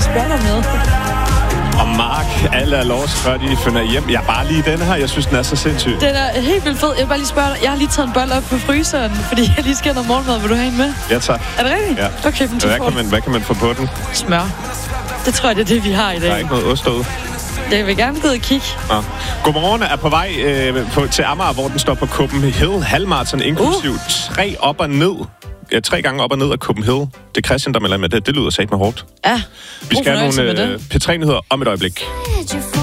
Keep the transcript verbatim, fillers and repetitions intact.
spørge dig om noget. Og Mark, alle er lost, før de finder hjem. Jeg bare lige den her. Jeg synes, den er så sindssyg. Den er helt vildt fed. Jeg vil bare lige spørge dig. Jeg har lige taget en bold op på fryseren, fordi jeg lige skal have noget morgenmad. Vil du have en med? Ja, tak. Er det rigtigt? Ja. Okay, men hvad, kan man, hvad kan man få på den? Smør. Det tror jeg, det er det, vi har i dag. Der er ikke noget ost derude. Jeg vil gerne gå ud og kigge. Ja. Godmorgen er på vej øh, på, til Amager, hvor den står på Copenhagen halvmarathon, inklusiv uh. tre op og ned. Ja, tre gange op og ned af Copenhagen. Det er Christian, der melder med det. Det lyder satme hårdt. Ja. Vi skal have nogle øh, P tre-nyheder om et øjeblik.